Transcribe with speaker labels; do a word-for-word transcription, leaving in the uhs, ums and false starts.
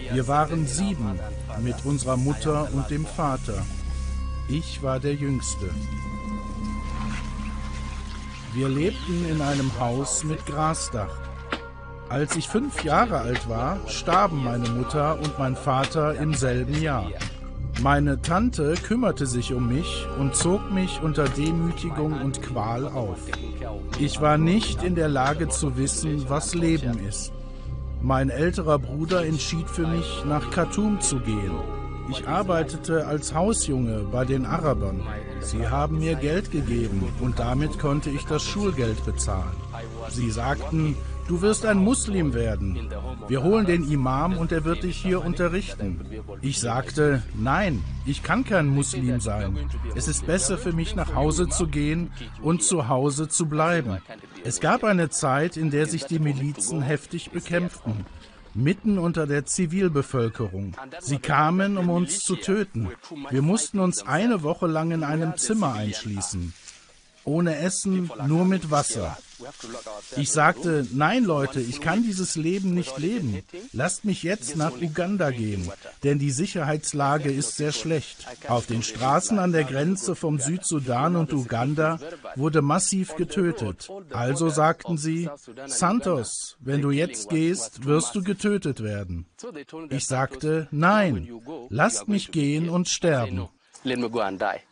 Speaker 1: Wir waren sieben mit unserer Mutter und dem Vater. Ich war der Jüngste. Wir lebten in einem Haus mit Grasdach. Als ich fünf Jahre alt war, starben meine Mutter und mein Vater im selben Jahr. Meine Tante kümmerte sich um mich und zog mich unter Demütigung und Qual auf. Ich war nicht in der Lage zu wissen, was Leben ist. Mein älterer Bruder entschied für mich, nach Khartoum zu gehen. Ich arbeitete als Hausjunge bei den Arabern. Sie haben mir Geld gegeben und damit konnte ich das Schulgeld bezahlen. Sie sagten, du wirst ein Muslim werden. Wir holen den Imam und er wird dich hier unterrichten. Ich sagte, nein, ich kann kein Muslim sein. Es ist besser für mich, nach Hause zu gehen und zu Hause zu bleiben. Es gab eine Zeit, in der sich die Milizen heftig bekämpften, mitten unter der Zivilbevölkerung. Sie kamen, um uns zu töten. Wir mussten uns eine Woche lang in einem Zimmer einschließen. Ohne Essen, nur mit Wasser. Ich sagte, nein Leute, ich kann dieses Leben nicht leben. Lasst mich jetzt nach Uganda gehen, denn die Sicherheitslage ist sehr schlecht. Auf den Straßen an der Grenze vom Südsudan und Uganda wurde massiv getötet. Also sagten sie, Santos, wenn du jetzt gehst, wirst du getötet werden. Ich sagte, nein, lasst mich gehen und sterben.
Speaker 2: Let me go and die.